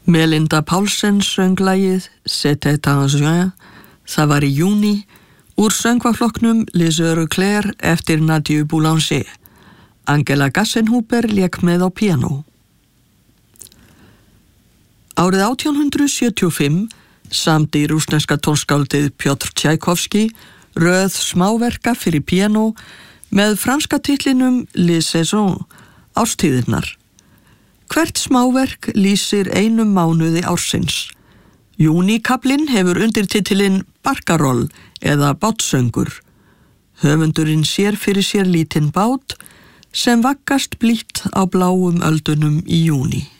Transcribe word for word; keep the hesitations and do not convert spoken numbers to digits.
Melinda Paulsen söng lagið C'était un juin, það var í júní, úr söngvaflokknum Les Heures Claires eftir Nadia Boulanger. Angela Gassenhuber lék með á píanó. Árið átján hundrað sjötíu og fimm samdi rússneska tónskáldið Pjotr Tchaikovsky röð smáverka fyrir píanó með franska titlinum Les Saisons, árstíðirnar. Hvert smáverk lýsir einum mánuði ársins. Júníkablinn hefur undirtitilinn Barcarolle eða bátsöngur. Höfundurinn sér fyrir sér lítinn bát sem vaggast blítt á bláum öldunum í júní.